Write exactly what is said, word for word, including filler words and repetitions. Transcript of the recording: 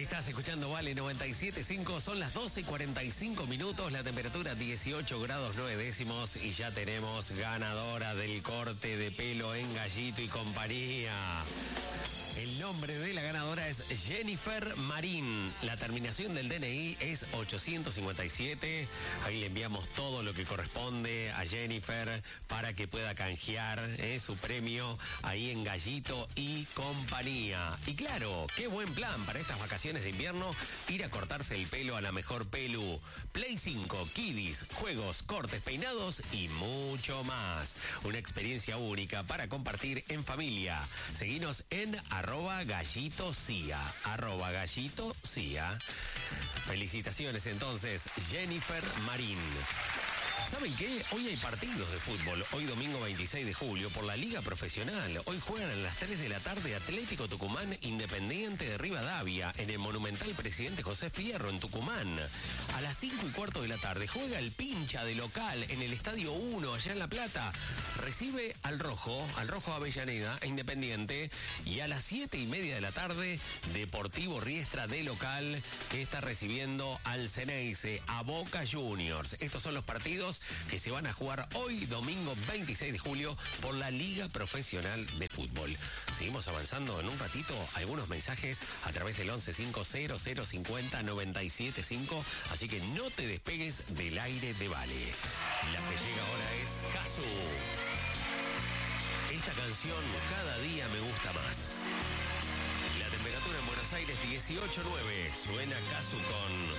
Estás escuchando Vale noventa y siete punto cinco, son las doce y cuarenta y cinco minutos, la temperatura dieciocho grados nueve décimos y ya tenemos ganadora del corte de pelo en Gallito y compañía. El nombre de la ganadora es Jennifer Marín. La terminación del D N I es ochocientos cincuenta y siete. Ahí le enviamos todo lo que corresponde a Jennifer para que pueda canjear eh, su premio ahí en Gallito y compañía. Y claro, qué buen plan para estas vacaciones de invierno, ir a cortarse el pelo a la mejor pelu. Play cinco, Kiddies, juegos, cortes, peinados y mucho más. Una experiencia única para compartir en familia. Seguinos en arroba gallito cia, arroba gallito cia. Felicitaciones entonces, Jennifer Marín. ¿Saben qué? Hoy hay partidos de fútbol. Hoy domingo veintiséis de julio por la Liga Profesional. Hoy juegan a las tres de la tarde Atlético Tucumán Independiente de Rivadavia en el Monumental Presidente José Fierro en Tucumán. A las cinco y cuarto de la tarde juega el Pincha de local en el Estadio uno allá en La Plata. Recibe al Rojo, al Rojo Avellaneda e Independiente. Y a las siete y media de la tarde Deportivo Riestra de local que está recibiendo al Ceneice, a Boca Juniors. Estos son los partidos que se van a jugar hoy, domingo veintiséis de julio, por la Liga Profesional de Fútbol. Seguimos avanzando en un ratito, algunos mensajes a través del once cinco cero cero cincuenta noventa y siete cinco, así que no te despegues del aire de Vale. La que llega ahora es Casu. Esta canción cada día me gusta más. La temperatura en Buenos Aires dieciocho nueve, suena Casu con